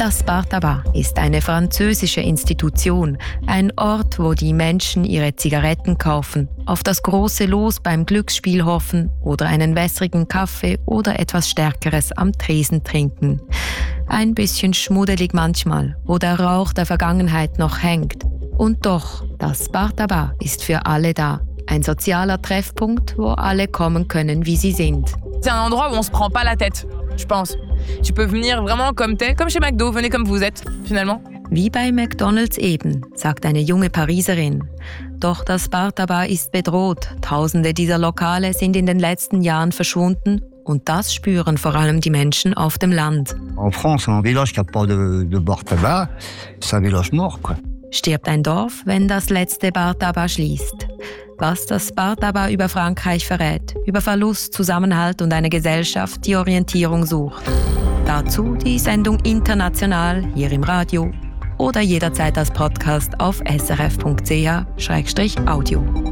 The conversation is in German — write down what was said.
Das Bar Tabac ist eine französische Institution, ein Ort, wo die Menschen ihre Zigaretten kaufen, auf das große Los beim Glücksspiel hoffen oder einen wässrigen Kaffee oder etwas Stärkeres am Tresen trinken. Ein bisschen schmuddelig manchmal, wo der Rauch der Vergangenheit noch hängt. Und doch, das Bar Tabac ist für alle da. Ein sozialer Treffpunkt, wo alle kommen können, wie sie sind. C'est un endroit où on se prend pas la tête, je pense. Tu peux venir vraiment comme t'es, comme chez McDo, venez comme vous êtes, finalement. Wie bei McDonald's eben, sagt eine junge Pariserin. Doch das Bar Tabac ist bedroht. Tausende dieser Lokale sind in den letzten Jahren verschwunden und das spüren vor allem die Menschen auf dem Land. En France, un village qui n'a pas de bar tabac, c'est un village mort, quoi. Stirbt ein Dorf, wenn das letzte Bar Tabac schließt. Was das Bar Tabac über Frankreich verrät, über Verlust, Zusammenhalt und eine Gesellschaft, die Orientierung sucht. Dazu die Sendung International hier im Radio oder jederzeit als Podcast auf srf.ch/audio.